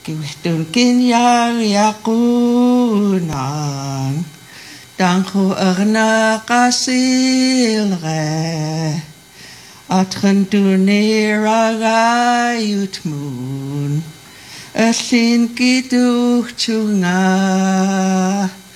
Giwydwn gyniar iagunang, danchw yrna gasilre, at chyndwn i'r agai wt mwn, y llun gydwch tiwnga.